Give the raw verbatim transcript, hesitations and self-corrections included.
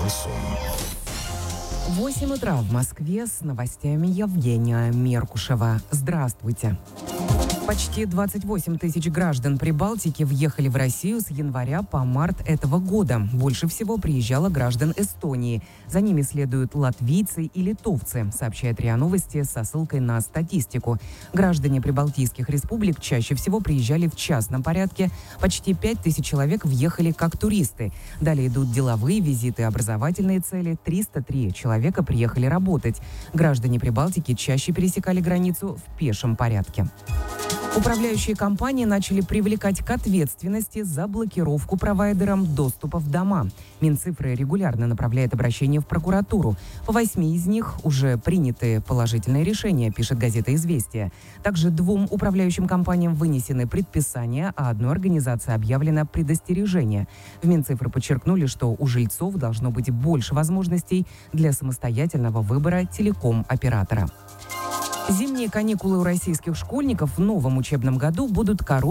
шансон. восемь утра в Москве, с новостями Евгения Меркушева. Здравствуйте. Почти двадцать восемь тысяч граждан Прибалтики въехали в Россию с января по март этого года. Больше всего приезжало граждан Эстонии. За ними следуют латвийцы и литовцы, сообщает РИА Новости со ссылкой на статистику. Граждане прибалтийских республик чаще всего приезжали в частном порядке. Почти пять тысяч человек въехали как туристы. Далее идут деловые визиты, образовательные цели. триста три человека приехали работать. Граждане Прибалтики чаще пересекали границу в пешем порядке. Управляющие компании начали привлекать к ответственности за блокировку провайдерам доступа в дома. Минцифры регулярно направляет обращение в прокуратуру. По восьми из них уже приняты положительные решения, пишет газета «Известия». Также двум управляющим компаниям вынесены предписания, а одной организации объявлено предостережение. В Минцифры подчеркнули, что у жильцов должно быть больше возможностей для самостоятельного выбора телеком-оператора. Зимние каникулы у российских школьников в новом учебном году будут короткими